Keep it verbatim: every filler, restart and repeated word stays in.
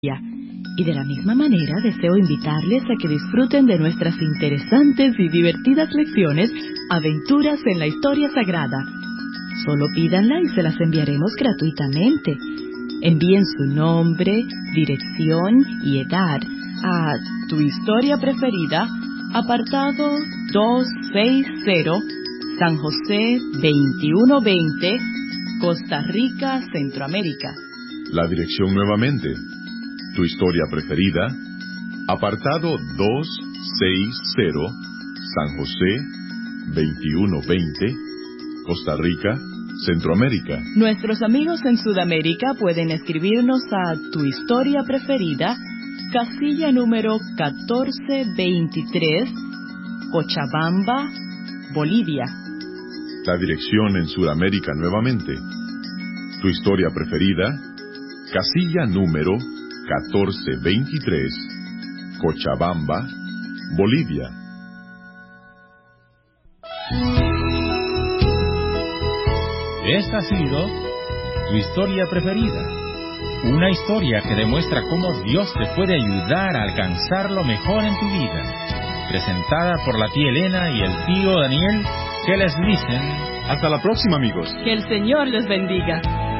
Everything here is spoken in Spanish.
Y de la misma manera deseo invitarles a que disfruten de nuestras interesantes y divertidas lecciones Aventuras en la Historia Sagrada. Solo pídanla y se las enviaremos gratuitamente. Envíen su nombre, dirección y edad a Tu Historia Preferida, apartado doscientos sesenta, San José veintiuno veinte, Costa Rica, Centroamérica. La dirección nuevamente: Tu Historia Preferida, apartado doscientos sesenta, San José veintiuno veinte, Costa Rica, Centroamérica. Nuestros amigos en Sudamérica pueden escribirnos a Tu Historia Preferida, casilla número catorce veintitrés, Cochabamba, Bolivia. La dirección en Sudamérica nuevamente: Tu Historia Preferida, casilla número catorce veintitrés, Cochabamba, Bolivia. Esta ha sido Tu Historia Preferida, una historia que demuestra cómo Dios te puede ayudar a alcanzar lo mejor en tu vida. Presentada por la tía Elena y el tío Daniel, que les dicen: hasta la próxima, amigos. Que el Señor les bendiga.